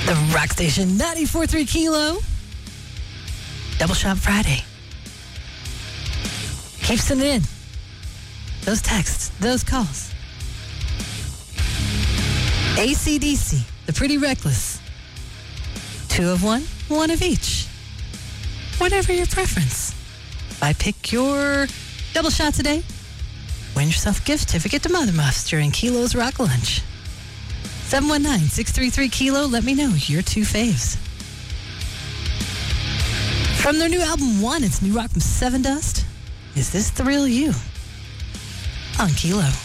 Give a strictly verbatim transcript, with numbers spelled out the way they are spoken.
The Rock Station ninety-four point three Kilo. Double Shot Friday. Keep sending in those texts, those calls. A C D C, The Pretty Reckless. Two of one, one of each. Whatever your preference. If I pick your double shot today, win yourself a gift certificate to Mother Muffs during Kilo's Rock Lunch. seven one nine, six three three, Kilo. Let me know your two faves. From their new album, One, it's new rock from Seven Dust. Is this the real you? On Kilo.